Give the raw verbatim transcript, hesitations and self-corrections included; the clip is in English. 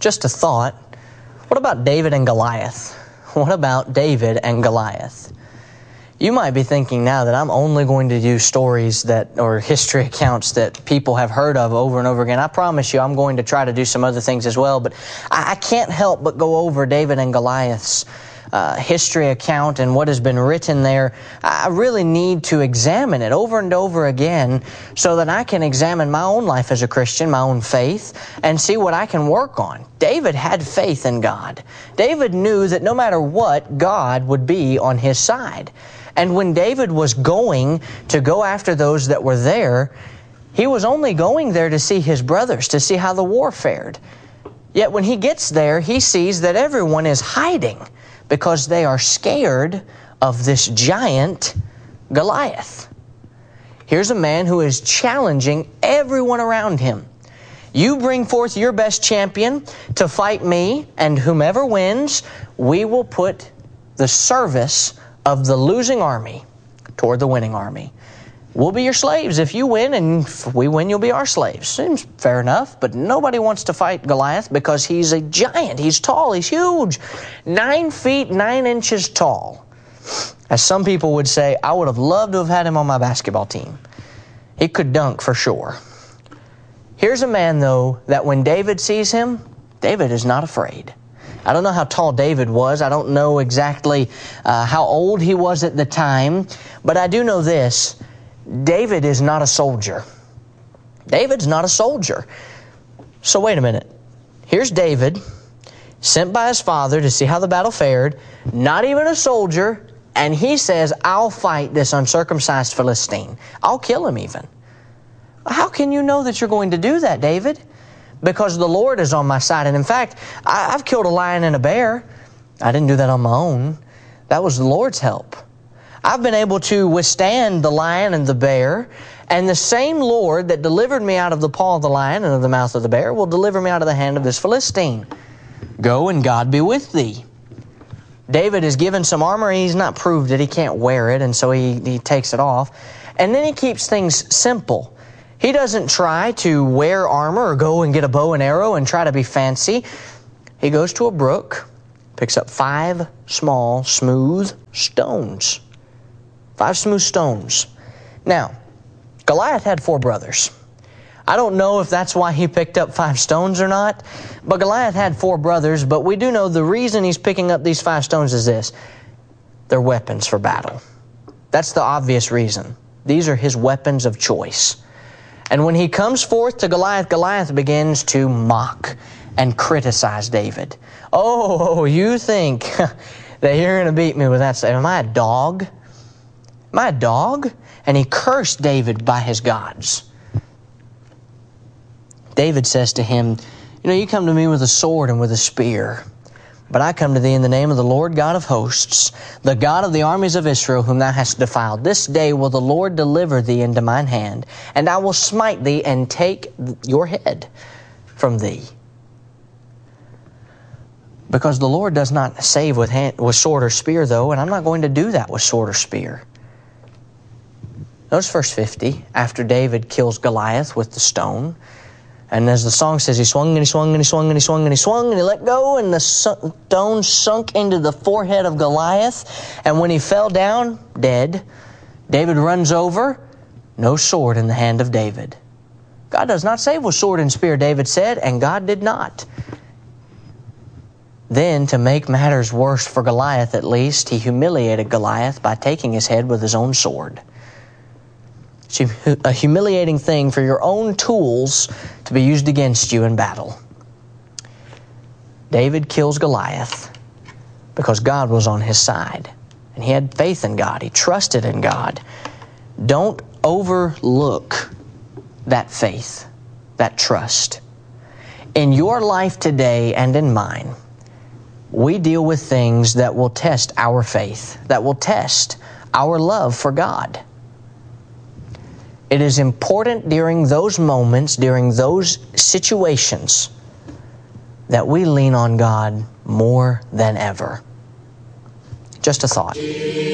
Just a thought. What about David and Goliath? What about David and Goliath? You might be thinking now that I'm only going to use stories that, or history accounts that people have heard of over and over again. I promise you I'm going to try to do some other things as well, but I, I can't help but go over David and Goliath's uh, history account and what has been written there. I really need to examine it over and over again so that I can examine my own life as a Christian, my own faith, and see what I can work on. David had faith in God. David knew that no matter what, God would be on his side. And when David was going to go after those that were there, he was only going there to see his brothers, to see how the war fared. Yet when he gets there, he sees that everyone is hiding because they are scared of this giant Goliath. Here's a man who is challenging everyone around him. You bring forth your best champion to fight me, and whomever wins, we will put the service of the losing army toward the winning army. We'll be your slaves if you win, and if we win, you'll be our slaves. Seems fair enough, but nobody wants to fight Goliath because he's a giant. He's tall. He's huge. Nine feet, nine inches tall. As some people would say, I would have loved to have had him on my basketball team. He could dunk for sure. Here's a man, though, that when David sees him, David is not afraid. I don't know how tall David was. I don't know exactly uh, how old he was at the time. But I do know this. David is not a soldier. David's not a soldier. So wait a minute. Here's David, sent by his father to see how the battle fared, not even a soldier, and he says, I'll fight this uncircumcised Philistine. I'll kill him even. How can you know that you're going to do that, David? Because the Lord is on my side. And in fact, I, I've killed a lion and a bear. I didn't do that on my own. That was the Lord's help. I've been able to withstand the lion and the bear, and the same Lord that delivered me out of the paw of the lion and of the mouth of the bear will deliver me out of the hand of this Philistine. Go, and God be with thee. David is given some armor. He's not proved it. He can't wear it, and so he, he takes it off. And then he keeps things simple. He doesn't try to wear armor or go and get a bow and arrow and try to be fancy. He goes to a brook, picks up five small, smooth stones. Five smooth stones. Now, Goliath had four brothers. I don't know if that's why he picked up five stones or not, but Goliath had four brothers, but we do know the reason he's picking up these five stones is this. They're weapons for battle. That's the obvious reason. These are his weapons of choice. And when he comes forth to Goliath, Goliath begins to mock and criticize David. Oh, you think that you're going to beat me with that? Am I a dog? Am I a dog? And he cursed David by his gods. David says to him, you know, you come to me with a sword and with a spear, but I come to thee in the name of the Lord God of hosts, the God of the armies of Israel, whom thou hast defiled. This day will the Lord deliver thee into mine hand, and I will smite thee and take your head from thee. Because the Lord does not save with, hand, with sword or spear, though, and I'm not going to do that with sword or spear. Notice verse fifty, after David kills Goliath with the stone, and as the song says, he swung and he swung and he swung and he swung and he swung and he let go, and the stone sunk into the forehead of Goliath. And when he fell down, dead, David runs over, no sword in the hand of David. God does not save with sword and spear, David said, and God did not. Then, to make matters worse for Goliath at least, he humiliated Goliath by taking his head with his own sword. It's a humiliating thing for your own tools to be used against you in battle. David kills Goliath because God was on his side. And he had faith in God. He trusted in God. Don't overlook that faith, that trust. In your life today and in mine, we deal with things that will test our faith, that will test our love for God. It is important during those moments, during those situations, that we lean on God more than ever. Just a thought.